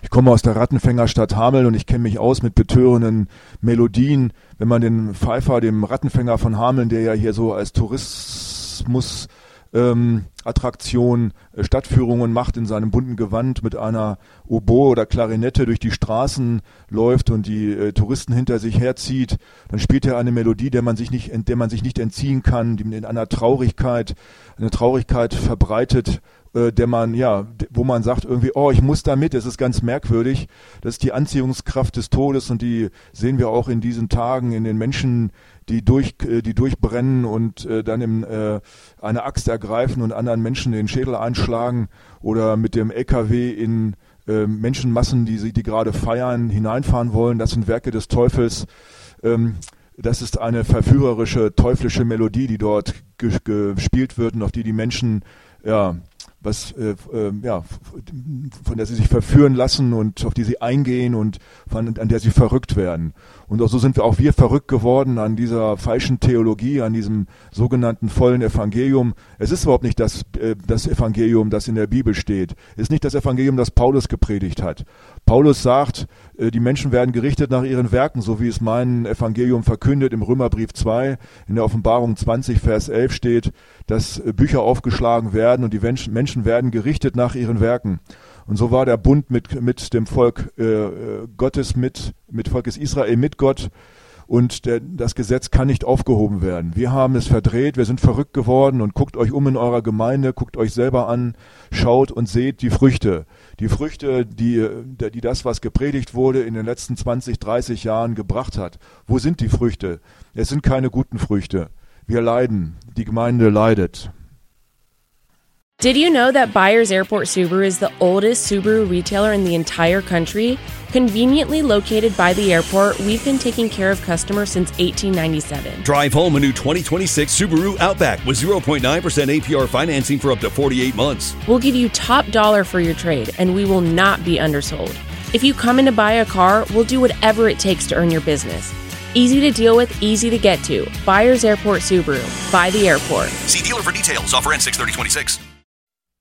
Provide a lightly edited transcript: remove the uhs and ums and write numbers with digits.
Ich komme aus der Rattenfängerstadt Hameln und ich kenne mich aus mit betörenden Melodien. Wenn man den Pfeiffer, dem Rattenfänger von Hameln, der ja hier so als Tourismus Attraktion, Stadtführungen macht in seinem bunten Gewand mit einer Oboe oder Klarinette durch die Straßen läuft und die Touristen hinter sich herzieht, dann spielt er eine Melodie, der man sich nicht entziehen kann, die in einer Traurigkeit verbreitet, wo man sagt irgendwie, oh, ich muss da mit, es ist ganz merkwürdig. Das ist die Anziehungskraft des Todes und die sehen wir auch in diesen Tagen in den Menschen, die durchbrennen und dann eine Axt ergreifen und anderen Menschen den Schädel einschlagen oder mit dem LKW in Menschenmassen, die gerade feiern, hineinfahren wollen. Das sind Werke des Teufels. Das ist eine verführerische, teuflische Melodie, die dort gespielt wird und auf die Menschen von der sie sich verführen lassen und auf die sie eingehen und an der sie verrückt werden. Und auch so sind auch wir verrückt geworden an dieser falschen Theologie, an diesem sogenannten vollen Evangelium. Es ist überhaupt nicht das Evangelium, das in der Bibel steht. Es ist nicht das Evangelium, das Paulus gepredigt hat. Paulus sagt, die Menschen werden gerichtet nach ihren Werken, so wie es mein Evangelium verkündet. Im Römerbrief 2, in der Offenbarung 20, Vers 11 steht, dass Bücher aufgeschlagen werden und die Menschen werden gerichtet nach ihren Werken. Und so war der Bund mit dem Volk Gottes, mit Volkes Israel, mit Gott. Und das Gesetz kann nicht aufgehoben werden. Wir haben es verdreht, wir sind verrückt geworden und guckt euch um in eurer Gemeinde, guckt euch selber an, schaut und seht die Früchte. Die Früchte, die das, was gepredigt wurde, in den letzten 20, 30 Jahren gebracht hat. Wo sind die Früchte? Es sind keine guten Früchte. Wir leiden, die Gemeinde leidet. Did you know that Byers Airport Subaru is the oldest Subaru retailer in the entire country? Conveniently located by the airport, we've been taking care of customers since 1897. Drive home a new 2026 Subaru Outback with 0.9% APR financing for up to 48 months. We'll give you top dollar for your trade, and we will not be undersold. If you come in to buy a car, we'll do whatever it takes to earn your business. Easy to deal with, easy to get to. Byers Airport Subaru. By the airport. See dealer for details. Offer ends 6/30/26.